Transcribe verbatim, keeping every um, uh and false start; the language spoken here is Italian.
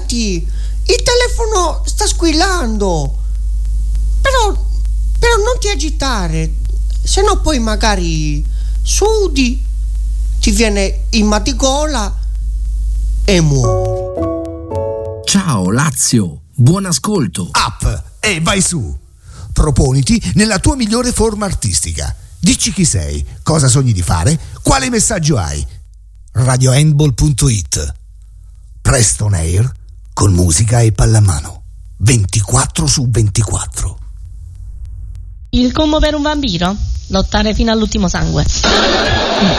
svegliati, il telefono sta squillando. Però, però non ti agitare, se no poi magari sudi, ti viene il mal di gola e muori. Ciao Lazio, buon ascolto. Up e vai su. Proponiti nella tua migliore forma artistica. Dici chi sei, cosa sogni di fare, quale messaggio hai. radio handball punto it. Presto on air con musica e pallamano. ventiquattro su ventiquattro. Il combo per un vampiro? Lottare fino all'ultimo sangue.